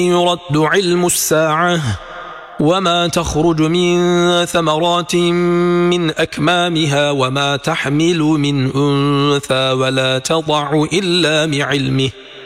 يرد علم الساعة وما تخرج من ثمرات من أكمامها وما تحمل من أنثى ولا تضع إلا بعلمه